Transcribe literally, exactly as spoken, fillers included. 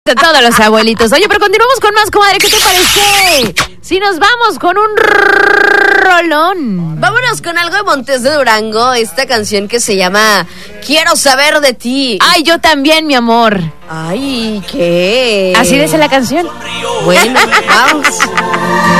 De todos los abuelitos. Oye, pero continuamos con más, comadre. ¿Qué te parece? Si nos vamos con un rolón. Vámonos con algo de Montes de Durango. Esta canción que se llama Quiero saber de ti. Ay, yo también, mi amor. Ay, ¿qué? Así dice la canción. Bueno, vamos.